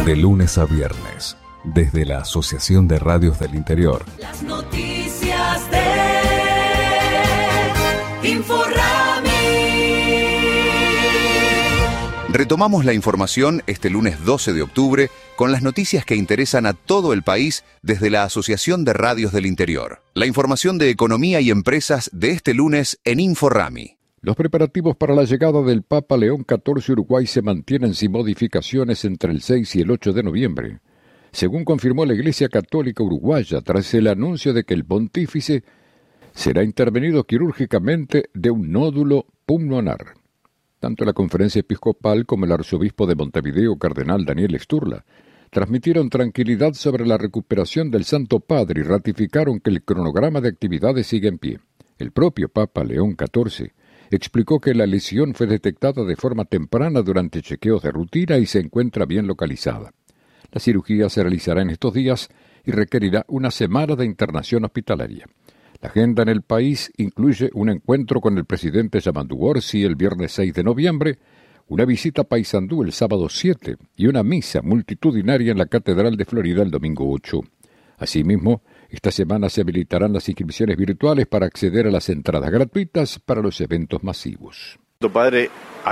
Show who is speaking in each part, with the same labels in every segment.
Speaker 1: De lunes a viernes, desde la Asociación de Radios del Interior.
Speaker 2: Las noticias de Inforrami.
Speaker 3: Retomamos la información este lunes 12 de octubre con las noticias que interesan a todo el país desde la Asociación de Radios del Interior. La información de economía y empresas de este lunes en Inforrami.
Speaker 4: Los preparativos para la llegada del Papa León XIV a Uruguay se mantienen sin modificaciones entre el 6 y el 8 de noviembre, según confirmó la Iglesia Católica Uruguaya tras el anuncio de que el pontífice será intervenido quirúrgicamente de un nódulo pulmonar. Tanto la Conferencia Episcopal como el arzobispo de Montevideo, cardenal Daniel Sturla, transmitieron tranquilidad sobre la recuperación del Santo Padre y ratificaron que el cronograma de actividades sigue en pie. El propio Papa León XIV explicó que la lesión fue detectada de forma temprana durante chequeos de rutina y se encuentra bien localizada. La cirugía se realizará en estos días y requerirá una semana de internación hospitalaria. La agenda en el país incluye un encuentro con el presidente Yamandu Orsi el viernes 6 de noviembre, una visita a Paysandú el sábado 7 y una misa multitudinaria en la Catedral de Florida el domingo 8. Asimismo, esta semana se habilitarán las inscripciones virtuales para acceder a las entradas gratuitas para los eventos masivos.
Speaker 5: El Padre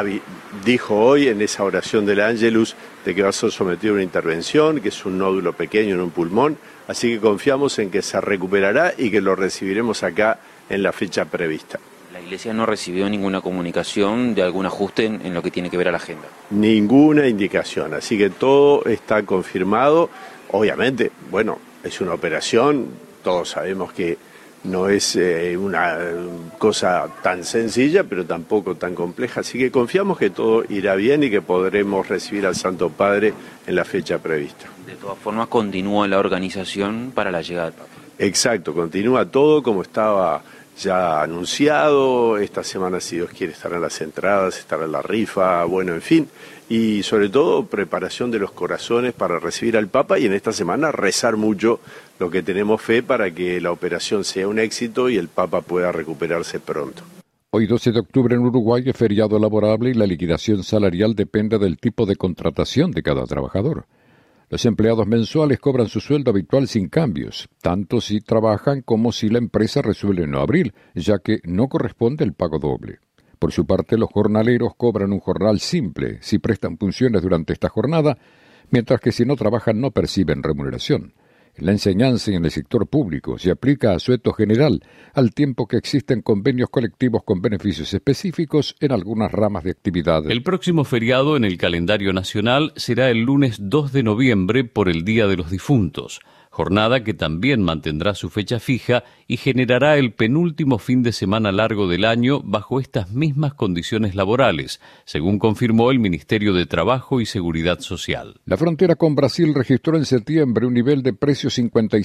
Speaker 5: dijo hoy en esa oración del Ángelus de que va a ser sometido a una intervención, que es un nódulo pequeño en un pulmón, así que confiamos en que se recuperará y que lo recibiremos acá en la fecha prevista.
Speaker 6: La Iglesia no recibió ninguna comunicación de algún ajuste en lo que tiene que ver a la agenda.
Speaker 5: Ninguna indicación, así que todo está confirmado. Obviamente, bueno, es una operación, todos sabemos que no es una cosa tan sencilla, pero tampoco tan compleja, así que confiamos que todo irá bien y que podremos recibir al Santo Padre en la fecha prevista.
Speaker 6: De todas formas, continúa la organización para la llegada del Papa.
Speaker 5: Exacto, continúa todo como estaba ya anunciado. Esta semana, si Dios quiere, estarán las entradas, estará la rifa, bueno, en fin, y sobre todo preparación de los corazones para recibir al Papa y en esta semana rezar mucho, lo que tenemos fe para que la operación sea un éxito y el Papa pueda recuperarse pronto.
Speaker 4: Hoy 12 de octubre en Uruguay es feriado laborable y la liquidación salarial depende del tipo de contratación de cada trabajador. Los empleados mensuales cobran su sueldo habitual sin cambios, tanto si trabajan como si la empresa resuelve no abrir, ya que no corresponde el pago doble. Por su parte, los jornaleros cobran un jornal simple si prestan funciones durante esta jornada, mientras que si no trabajan no perciben remuneración. En la enseñanza y en el sector público se aplica asueto general, al tiempo que existen convenios colectivos con beneficios específicos en algunas ramas de actividad.
Speaker 7: El próximo feriado en el calendario nacional será el lunes 2 de noviembre por el Día de los Difuntos, jornada que también mantendrá su fecha fija y generará el penúltimo fin de semana largo del año bajo estas mismas condiciones laborales, según confirmó el Ministerio de Trabajo y Seguridad Social.
Speaker 4: La frontera con Brasil registró en septiembre un nivel de precios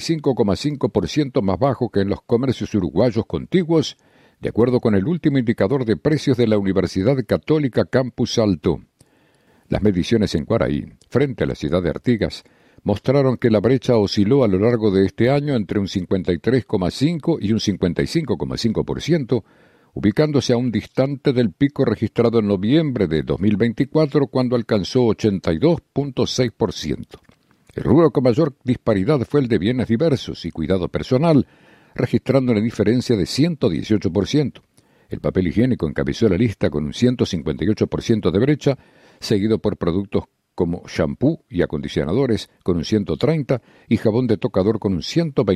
Speaker 4: 55,5% más bajo que en los comercios uruguayos contiguos, de acuerdo con el último indicador de precios de la Universidad Católica Campus Alto. Las mediciones en Quaraí, frente a la ciudad de Artigas, mostraron que la brecha osciló a lo largo de este año entre un 53,5% y un 55,5%, ubicándose aún distante del pico registrado en noviembre de 2024, cuando alcanzó 82,6%. El rubro con mayor disparidad fue el de bienes diversos y cuidado personal, registrando una diferencia de 118%. El papel higiénico encabezó la lista con un 158% de brecha, seguido por productos como shampoo y acondicionadores con un 130% y jabón de tocador con un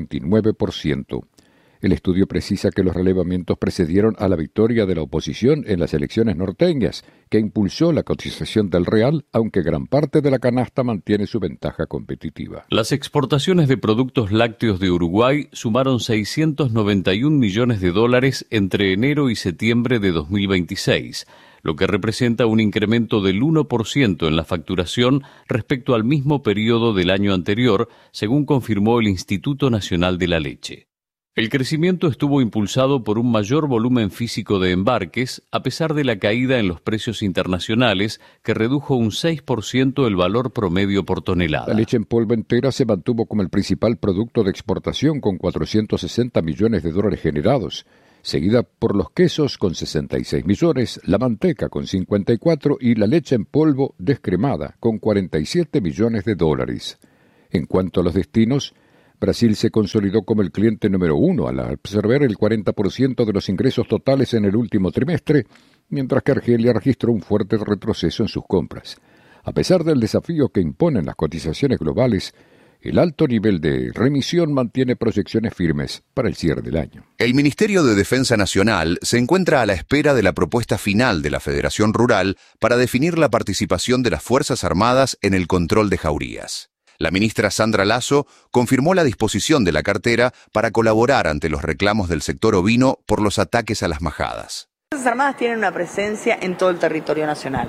Speaker 4: 129%. El estudio precisa que los relevamientos precedieron a la victoria de la oposición en las elecciones norteñas, que impulsó la cotización del real, aunque gran parte de la canasta mantiene su ventaja competitiva.
Speaker 7: Las exportaciones de productos lácteos de Uruguay sumaron $691 millones entre enero y septiembre de 2026, lo que representa un incremento del 1% en la facturación respecto al mismo periodo del año anterior, según confirmó el Instituto Nacional de la Leche. El crecimiento estuvo impulsado por un mayor volumen físico de embarques, a pesar de la caída en los precios internacionales, que redujo un 6% el valor promedio por tonelada.
Speaker 4: La leche en polvo entera se mantuvo como el principal producto de exportación, con $460 millones generados, seguida por los quesos con 66 millones, la manteca con 54 y la leche en polvo descremada con 47 millones de dólares. En cuanto a los destinos, Brasil se consolidó como el cliente número 1 al absorber el 40% de los ingresos totales en el último trimestre, mientras que Argelia registró un fuerte retroceso en sus compras. A pesar del desafío que imponen las cotizaciones globales, el alto nivel de remisión mantiene proyecciones firmes para el cierre del año.
Speaker 3: El Ministerio de Defensa Nacional se encuentra a la espera de la propuesta final de la Federación Rural para definir la participación de las Fuerzas Armadas en el control de jaurías. La ministra Sandra Lasso confirmó la disposición de la cartera para colaborar ante los reclamos del sector ovino por los ataques a las majadas.
Speaker 8: Las Fuerzas Armadas tienen una presencia en todo el territorio nacional.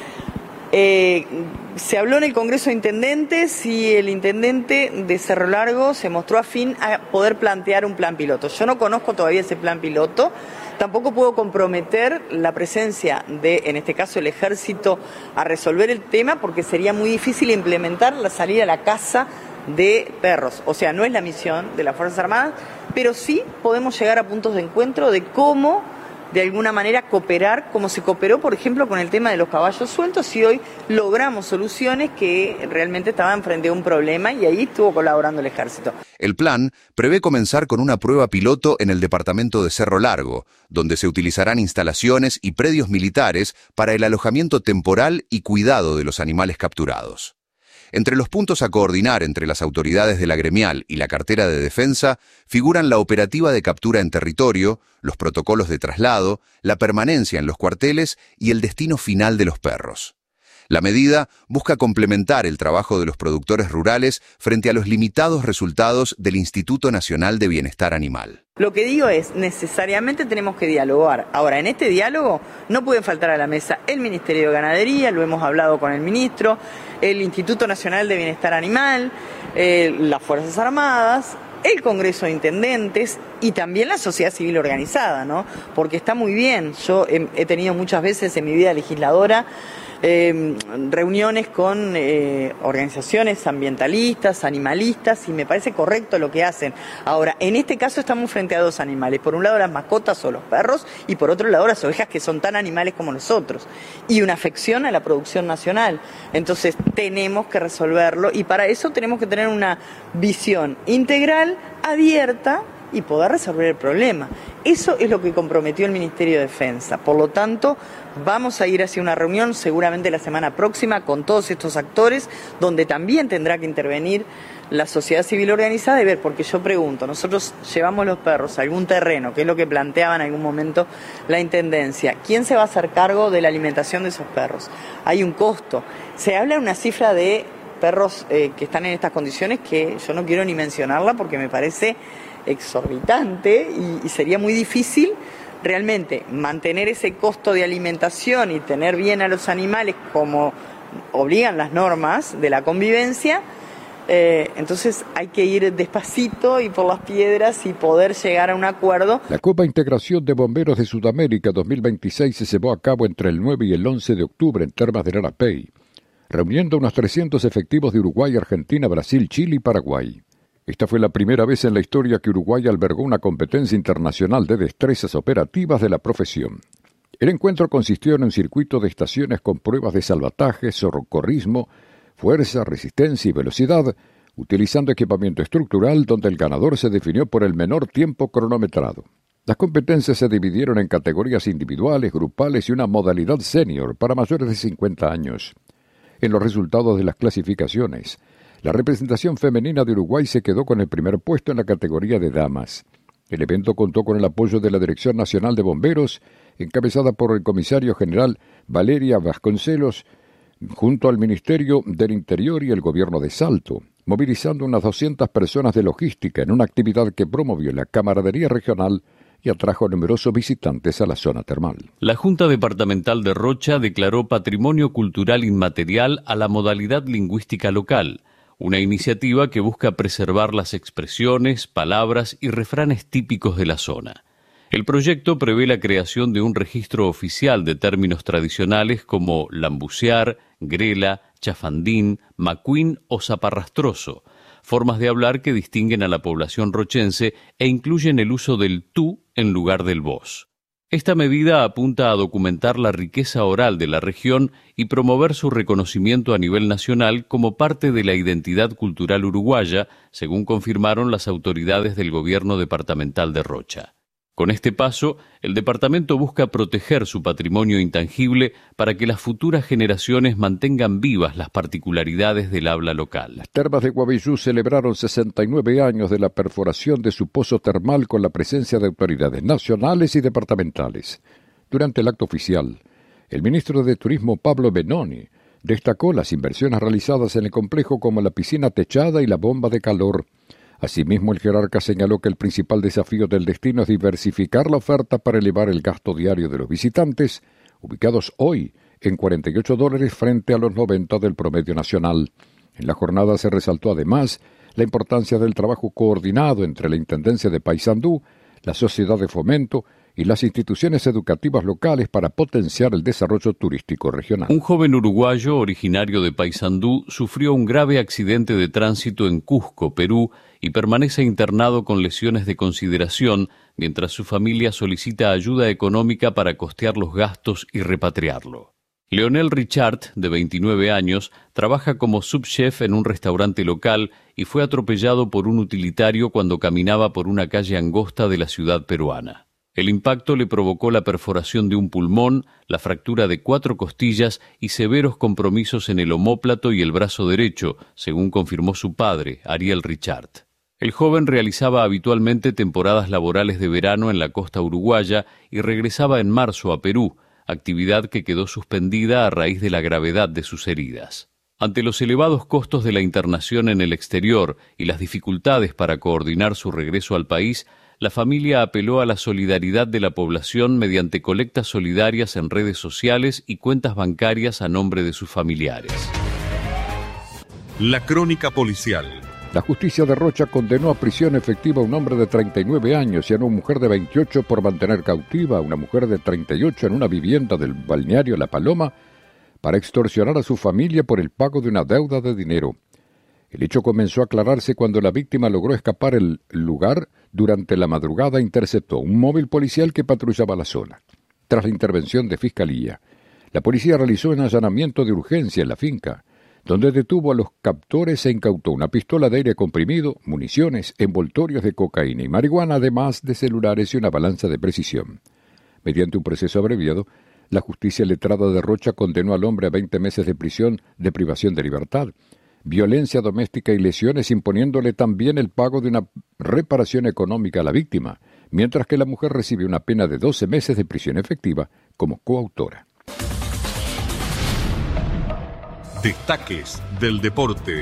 Speaker 8: Se habló en el Congreso de Intendentes y el intendente de Cerro Largo se mostró afín a poder plantear un plan piloto. Yo no conozco todavía ese plan piloto, tampoco puedo comprometer la presencia de, en este caso, el Ejército a resolver el tema porque sería muy difícil implementar la salida a la caza de perros. O sea, no es la misión de las Fuerzas Armadas, pero sí podemos llegar a puntos de encuentro de cómo de alguna manera cooperar, como se cooperó, por ejemplo, con el tema de los caballos sueltos, y hoy logramos soluciones que realmente estaban frente a un problema y ahí estuvo colaborando el Ejército.
Speaker 3: El plan prevé comenzar con una prueba piloto en el departamento de Cerro Largo, donde se utilizarán instalaciones y predios militares para el alojamiento temporal y cuidado de los animales capturados. Entre los puntos a coordinar entre las autoridades de la gremial y la cartera de defensa figuran la operativa de captura en territorio, los protocolos de traslado, la permanencia en los cuarteles y el destino final de los perros. La medida busca complementar el trabajo de los productores rurales frente a los limitados resultados del Instituto Nacional de Bienestar Animal.
Speaker 8: Lo que digo es, necesariamente tenemos que dialogar. Ahora, en este diálogo no puede faltar a la mesa el Ministerio de Ganadería, lo hemos hablado con el ministro, el Instituto Nacional de Bienestar Animal, las Fuerzas Armadas, el Congreso de Intendentes y también la sociedad civil organizada, ¿no? Porque está muy bien, yo he tenido muchas veces en mi vida legisladora reuniones con organizaciones ambientalistas, animalistas, y me parece correcto lo que hacen. Ahora, en este caso estamos frente a dos animales, por un lado las mascotas o los perros, y por otro lado las ovejas, que son tan animales como nosotros, y una afección a la producción nacional. Entonces tenemos que resolverlo, y para eso tenemos que tener una visión integral, abierta, y poder resolver el problema. Eso es lo que comprometió el Ministerio de Defensa. Por lo tanto, vamos a ir hacia una reunión seguramente la semana próxima con todos estos actores, donde también tendrá que intervenir la sociedad civil organizada y ver, porque yo pregunto, nosotros llevamos los perros a algún terreno, que es lo que planteaba en algún momento la Intendencia. ¿Quién se va a hacer cargo de la alimentación de esos perros? Hay un costo. Se habla de una cifra de perros que están en estas condiciones que yo no quiero ni mencionarla porque me parece exorbitante y sería muy difícil realmente mantener ese costo de alimentación y tener bien a los animales como obligan las normas de la convivencia. Entonces hay que ir despacito y por las piedras y poder llegar a un acuerdo.
Speaker 4: La Copa Integración de Bomberos de Sudamérica 2026 se llevó a cabo entre el 9 y el 11 de octubre en Termas del Arapey, reuniendo unos 300 efectivos de Uruguay, Argentina, Brasil, Chile y Paraguay. Esta fue la primera vez en la historia que Uruguay albergó una competencia internacional de destrezas operativas de la profesión. El encuentro consistió en un circuito de estaciones con pruebas de salvataje, socorrismo, fuerza, resistencia y velocidad, utilizando equipamiento estructural donde el ganador se definió por el menor tiempo cronometrado. Las competencias se dividieron en categorías individuales, grupales y una modalidad senior para mayores de 50 años. En los resultados de las clasificaciones, la representación femenina de Uruguay se quedó con el primer puesto en la categoría de damas. El evento contó con el apoyo de la Dirección Nacional de Bomberos, encabezada por el comisario general Valeria Vasconcelos, junto al Ministerio del Interior y el Gobierno de Salto, movilizando unas 200 personas de logística en una actividad que promovió la Camaradería Regional y atrajo a numerosos visitantes a la zona termal.
Speaker 7: La Junta Departamental de Rocha declaró Patrimonio Cultural Inmaterial a la modalidad lingüística local, una iniciativa que busca preservar las expresiones, palabras y refranes típicos de la zona. El proyecto prevé la creación de un registro oficial de términos tradicionales como lambucear, grela, chafandín, macuín o zaparrastroso, formas de hablar que distinguen a la población rochense e incluyen el uso del tú en lugar del vos. Esta medida apunta a documentar la riqueza oral de la región y promover su reconocimiento a nivel nacional como parte de la identidad cultural uruguaya, según confirmaron las autoridades del gobierno departamental de Rocha. Con este paso, el departamento busca proteger su patrimonio intangible para que las futuras generaciones mantengan vivas las particularidades del habla local.
Speaker 4: Las termas de Guavillú celebraron 69 años de la perforación de su pozo termal con la presencia de autoridades nacionales y departamentales. Durante el acto oficial, el ministro de Turismo Pablo Benoni destacó las inversiones realizadas en el complejo como la piscina techada y la bomba de calor. Asimismo, el jerarca señaló que el principal desafío del destino es diversificar la oferta para elevar el gasto diario de los visitantes, ubicados hoy en $48 frente a los 90 del promedio nacional. En la jornada se resaltó además la importancia del trabajo coordinado entre la Intendencia de Paysandú, la Sociedad de Fomento y las instituciones educativas locales para potenciar el desarrollo turístico regional.
Speaker 7: Un joven uruguayo originario de Paysandú sufrió un grave accidente de tránsito en Cusco, Perú, y permanece internado con lesiones de consideración, mientras su familia solicita ayuda económica para costear los gastos y repatriarlo. Leonel Richard, de 29 años, trabaja como subchef en un restaurante local y fue atropellado por un utilitario cuando caminaba por una calle angosta de la ciudad peruana. El impacto le provocó la perforación de un pulmón, la fractura de 4 costillas y severos compromisos en el omóplato y el brazo derecho, según confirmó su padre, Ariel Richard. El joven realizaba habitualmente temporadas laborales de verano en la costa uruguaya y regresaba en marzo a Perú, actividad que quedó suspendida a raíz de la gravedad de sus heridas. Ante los elevados costos de la internación en el exterior y las dificultades para coordinar su regreso al país, la familia apeló a la solidaridad de la población mediante colectas solidarias en redes sociales y cuentas bancarias a nombre de sus familiares.
Speaker 1: La crónica policial.
Speaker 4: La justicia de Rocha condenó a prisión efectiva a un hombre de 39 años y a una mujer de 28 por mantener cautiva a una mujer de 38 en una vivienda del balneario La Paloma para extorsionar a su familia por el pago de una deuda de dinero. El hecho comenzó a aclararse cuando la víctima logró escapar el lugar. Durante la madrugada interceptó un móvil policial que patrullaba la zona. Tras la intervención de Fiscalía, la policía realizó un allanamiento de urgencia en la finca, donde detuvo a los captores e incautó una pistola de aire comprimido, municiones, envoltorios de cocaína y marihuana, además de celulares y una balanza de precisión. Mediante un proceso abreviado, la justicia letrada de Rocha condenó al hombre a 20 meses de prisión de privación de libertad, violencia doméstica y lesiones, imponiéndole también el pago de una reparación económica a la víctima, mientras que la mujer recibe una pena de 12 meses de prisión efectiva como coautora.
Speaker 1: Destaques del deporte.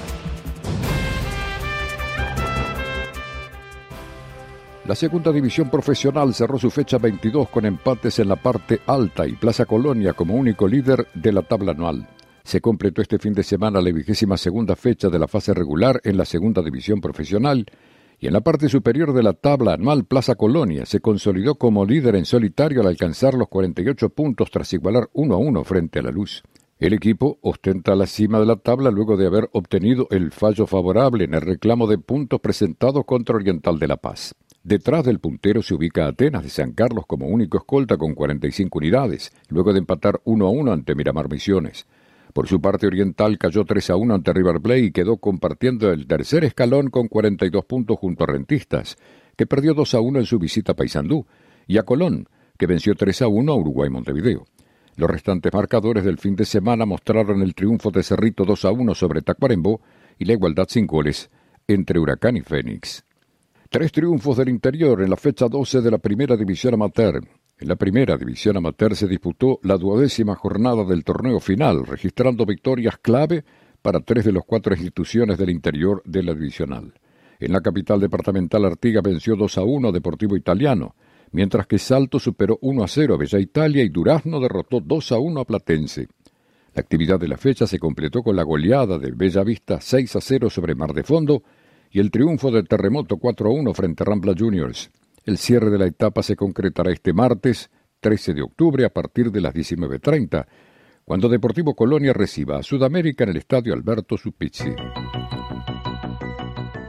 Speaker 4: La segunda división profesional cerró su fecha 22 con empates en la parte alta y Plaza Colonia como único líder de la tabla anual. Se completó este fin de semana la 22ª fecha de la fase regular en la segunda división profesional y en la parte superior de la tabla anual Plaza Colonia se consolidó como líder en solitario al alcanzar los 48 puntos tras igualar 1-1 frente a La Luz. El equipo ostenta la cima de la tabla luego de haber obtenido el fallo favorable en el reclamo de puntos presentados contra Oriental de La Paz. Detrás del puntero se ubica Atenas de San Carlos como único escolta con 45 unidades, luego de empatar 1-1 ante Miramar Misiones. Por su parte, Oriental cayó 3-1 ante River Plate y quedó compartiendo el tercer escalón con 42 puntos junto a Rentistas, que perdió 2-1 en su visita a Paysandú, y a Colón, que venció 3-1 a Uruguay Montevideo. Los restantes marcadores del fin de semana mostraron el triunfo de Cerrito 2-1 sobre Tacuarembó y la igualdad sin goles entre Huracán y Fénix. 3 triunfos del interior en la fecha 12 de la Primera División Amateur. En la Primera División Amateur se disputó la 12ª jornada del torneo final, registrando victorias clave para 3 de las 4 instituciones del interior de la divisional. En la capital departamental, Artigas venció 2-1 a Deportivo Italiano, mientras que Salto superó 1-0 a Bella Italia y Durazno derrotó 2-1 a Platense. La actividad de la fecha se completó con la goleada de Bella Vista 6-0 sobre Mar de Fondo y el triunfo de Terremoto 4-1 frente a Rampla Juniors. El cierre de la etapa se concretará este martes, 13 de octubre, a partir de las 19:30, cuando Deportivo Colonia reciba a Sudamérica en el Estadio Alberto Supizzi.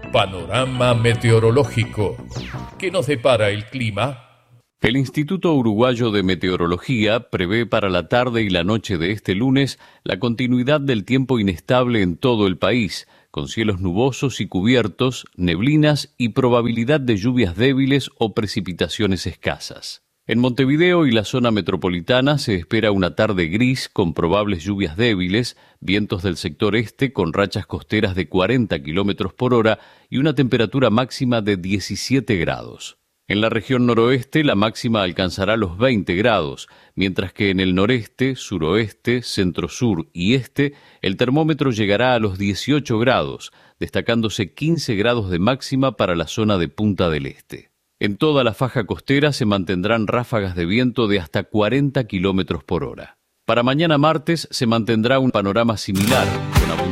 Speaker 9: Panorama meteorológico. ¿Qué nos depara el clima?
Speaker 7: El Instituto Uruguayo de Meteorología prevé para la tarde y la noche de este lunes la continuidad del tiempo inestable en todo el país, con cielos nubosos y cubiertos, neblinas y probabilidad de lluvias débiles o precipitaciones escasas. En Montevideo y la zona metropolitana se espera una tarde gris con probables lluvias débiles, vientos del sector este con rachas costeras de 40 km por hora y una temperatura máxima de 17 grados. En la región noroeste la máxima alcanzará los 20 grados, mientras que en el noreste, suroeste, centro-sur y este el termómetro llegará a los 18 grados, destacándose 15 grados de máxima para la zona de Punta del Este. En toda la faja costera se mantendrán ráfagas de viento de hasta 40 km por hora. Para mañana martes se mantendrá un panorama similar,